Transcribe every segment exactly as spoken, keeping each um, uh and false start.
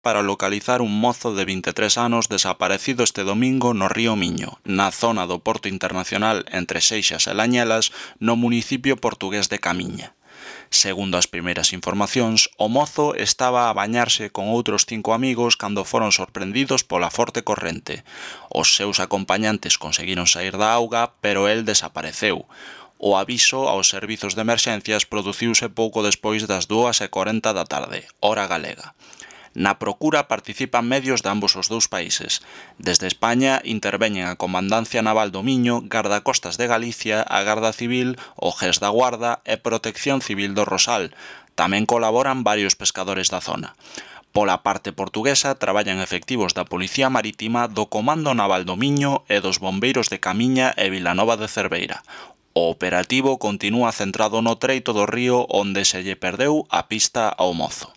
para localizar un mozo de vinte e tres anos desaparecido este domingo no río Miño, na zona do Porto Internacional entre Seixas e Lañelas, no municipio portugués de Camiña. Segundo as primeiras informacións, o mozo estaba a bañarse con outros cinco amigos cando foron sorprendidos pola forte corrente. Os seus acompañantes conseguiron saír da auga, pero el desapareceu. O aviso aos servizos de emerxencias produciuse pouco despois das dúas e corenta da tarde, hora galega. Na procura participan medios de ambos os dous países. Desde España interveñen a Comandancia Naval do Miño, Gardacostas de Galicia, a Garda Civil, o G E S da Guarda e Protección Civil do Rosal. Tamén colaboran varios pescadores da zona. Pola parte portuguesa traballan efectivos da Policía Marítima, do Comando Naval do Miño e dos Bombeiros de Camiña e Vilanova de Cerveira. O operativo continúa centrado no treito do río onde se lle perdeu a pista ao mozo.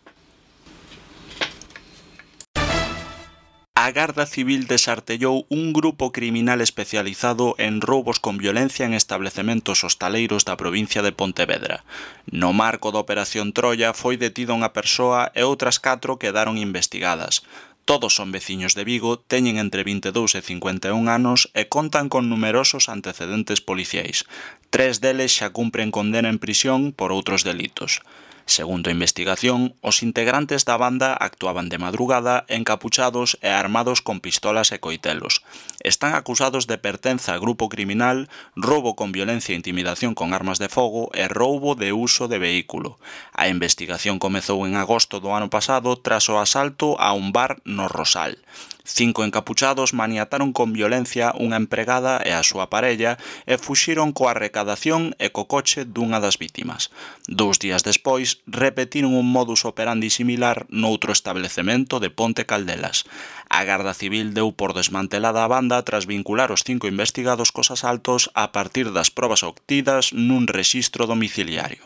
A Garda Civil desartellou un grupo criminal especializado en roubos con violencia en establecementos hostaleiros da provincia de Pontevedra. No marco da Operación Troia foi detido unha persoa e outras catro quedaron investigadas. Todos son veciños de Vigo, teñen entre vinte e dous e cincuenta e un anos e contan con numerosos antecedentes policiais. Tres deles xa cumpren condena en prisión por outros delitos. Segundo a investigación, os integrantes da banda actuaban de madrugada encapuchados e armados con pistolas e coitelos. Están acusados de pertenza a grupo criminal, roubo con violencia e intimidación con armas de fogo e roubo de uso de vehículo. A investigación comezou en agosto do ano pasado tras o asalto a un bar no Rosal. Cinco encapuchados maniataron con violencia unha empregada e a súa parella e fuxiron coa recadación e co coche dunha das vítimas. Dous días despois, repetiron un modus operandi similar noutro establecemento de Ponte Caldelas. A Garda Civil deu por desmantelada a banda tras vincular os cinco investigados cos asaltos a partir das probas obtidas nun rexistro domiciliario.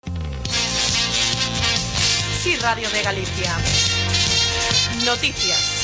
Sí, Radio de Galicia. Noticias.